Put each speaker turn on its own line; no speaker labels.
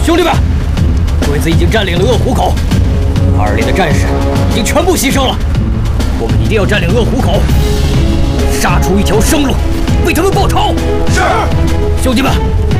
兄弟们，鬼子已经占领了鄂湖口，2连的战士已经全部牺牲了，我们一定要占领鄂湖口，杀出一条生路，为他们报仇。
是，
兄弟们，